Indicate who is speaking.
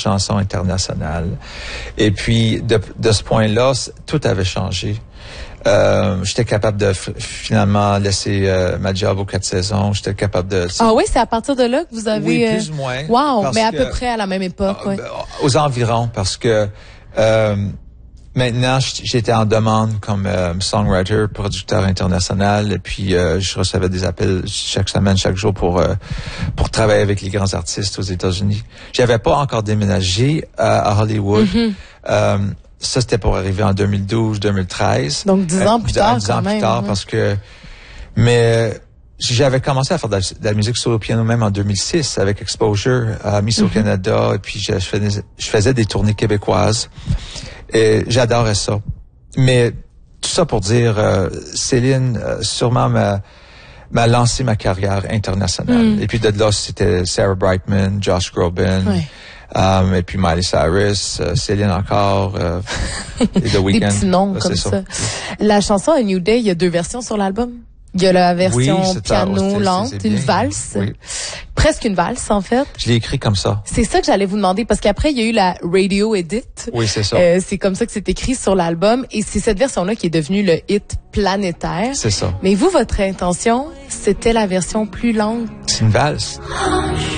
Speaker 1: chansons internationales. Et puis, de ce point-là, tout avait changé. J'étais capable de finalement laisser ma job aux 4 saisons. J'étais capable de...
Speaker 2: Ah oui, c'est à partir de là que vous avez...
Speaker 1: Oui, plus ou moins.
Speaker 2: Wow, mais à peu près à la même époque, oui.
Speaker 1: Aux environs, parce que maintenant, j'étais en demande comme songwriter, producteur international, et puis je recevais des appels chaque semaine, chaque jour pour travailler avec les grands artistes aux États-Unis. J'avais pas encore déménagé à Hollywood. Mm-hmm. Ça, c'était pour arriver en 2012, 2013.
Speaker 2: Donc, 10 ans plus tard,
Speaker 1: 10 ans plus tard, parce que... Mais j'avais commencé à faire de la musique sur le piano même en 2006 avec Exposure à Miss au Canada. Et puis, je faisais des tournées québécoises. Et j'adorais ça. Mais tout ça pour dire, Céline, sûrement m'a lancé ma carrière internationale. Et puis, de là, c'était Sarah Brightman, Josh Groban... Oui. Et puis Miley Cyrus, Céline encore, et The Weeknd.
Speaker 2: Des petits noms comme ça. La chanson A New Day, il y a 2 versions sur l'album. Il y a la version piano lente, une valse. Oui. Presque une valse, en fait.
Speaker 1: Je l'ai écrit comme ça.
Speaker 2: C'est ça que j'allais vous demander, parce qu'après, il y a eu la radio edit.
Speaker 1: Oui, c'est ça.
Speaker 2: C'est comme ça que c'est écrit sur l'album. Et c'est cette version-là qui est devenue le hit planétaire.
Speaker 1: C'est ça.
Speaker 2: Mais vous, votre intention, c'était la version plus longue.
Speaker 1: C'est une valse.